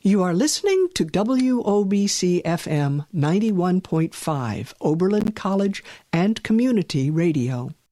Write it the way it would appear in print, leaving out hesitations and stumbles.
You are listening to WOBC-FM 91.5, Oberlin College and Community Radio.